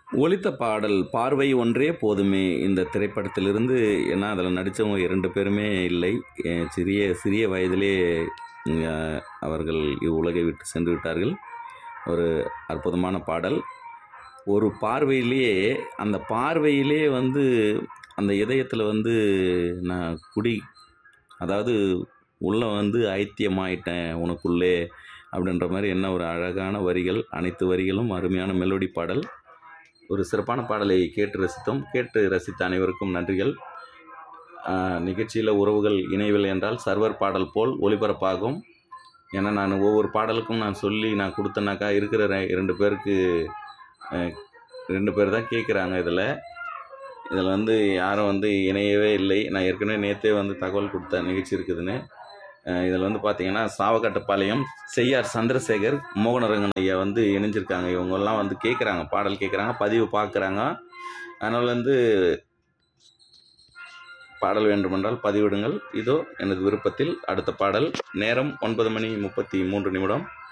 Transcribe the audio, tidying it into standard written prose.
ஒலித்த பாடல் "பார்வை ஒன்றே போதுமே" இந்த திரைப்படத்திலிருந்து. ஏன்னா அதில் நடித்தவங்க 2 பேருமே இல்லை. சிறிய சிறிய வயதிலே அ அவர்கள் இவ்வுலகை விட்டு சென்று விட்டார்கள். ஒரு அற்புதமான பாடல். ஒரு பார்வையிலேயே அந்த பார்வையிலே வந்து அந்த இதயத்தில் வந்து நான் அதாவது உள்ள வந்து ஐத்தியமாயிட்டேன் உனக்குள்ளே அப்படின்ற மாதிரி என்ன ஒரு அழகான வரிகள். அனைத்து வரிகளும் அருமையான மெலோடி பாடல். ஒரு சிறப்பான பாடலை கேட்டு ரசித்தோம். கேட்டு ரசித்த அனைவருக்கும் நன்றிகள். நிகழ்ச்சியில் உறவுகள் இணையவில்லை என்றால் சர்வர் பாடல் போல் ஒளிபரப்பாகும். ஏன்னா நான் ஒவ்வொரு பாடலுக்கும் நான் சொல்லி நான் கொடுத்தேனாக்கா இருக்கிற 2 பேருக்கு 2 பேர் தான் கேட்குறாங்க. இதில் வந்து யாரும் வந்து இணையவே இல்லை. நான் ஏற்கனவே நேற்றே வந்து தகவல் கொடுத்த நிகழ்ச்சி இருக்குதுன்னு. இதில் வந்து பார்த்திங்கன்னா சாவக்காட்டுப்பாளையம் செய்யார் சந்திரசேகர், மோகனரங்கன் ஐயா வந்து இணைஞ்சிருக்காங்க. இவங்கெல்லாம் வந்து கேட்குறாங்க, பாடல் கேட்குறாங்க, பதிவு பார்க்குறாங்க. அதனால் வந்து பாடல் வேண்டுமென்றால் பதிவிடுங்கள். இதோ எனது விருப்பத்தில் அடுத்த பாடல். நேரம் 9:33.